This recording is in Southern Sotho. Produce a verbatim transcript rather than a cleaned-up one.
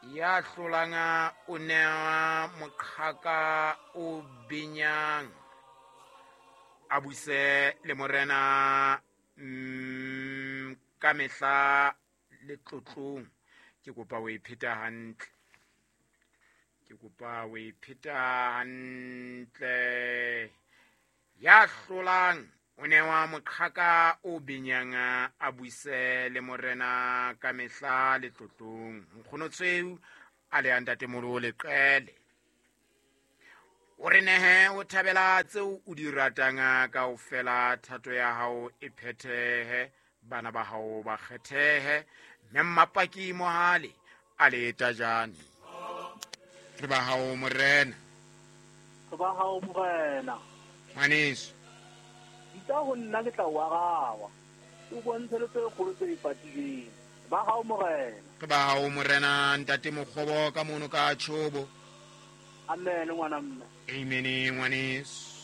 ya hlolanga o newa moqhaka o benyang a buse le morena mm, ka mehla le tlotlong. Ke kopa o ipheta hantle, ke kopa o ipheta hantle. Ya hlolang o newa moqhaka o benyang a buse le morena ka mehla le tlotlong. Nkgono Tshweu a le ntatemolo le qele o re nehe o thabela tseo o di ratang kaofela. Thato ya hao e phethehe, bana ba hao ba kgethehe. Mmapaki mohale a le tajane re ba hao morena, re ba hao morena. ngwaneso Dita ho nna ke tla o arawa o bontshe le tse kgolo tse ipatileng. Ba hao morena, re ba hao morena ntate Mokgobo ka mono ka Tjhobo. amen ngwana mme. Amen ngwaneso.